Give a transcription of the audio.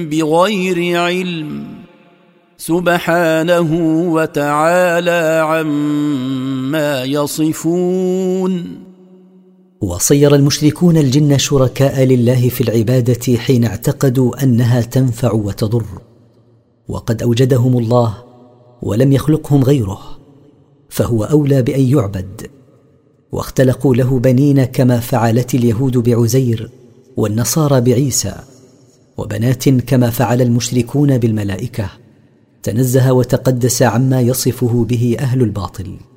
بغير علم سبحانه وتعالى عما يصفون. وصير المشركون الجن شركاء لله في العبادة حين اعتقدوا أنها تنفع وتضر، وقد أوجدهم الله ولم يخلقهم غيره، فهو أولى بأن يعبد. واختلقوا له بنين كما فعلت اليهود بعزير والنصارى بعيسى، وبنات كما فعل المشركون بالملائكة. تنزه وتقدس عما يصفه به أهل الباطل.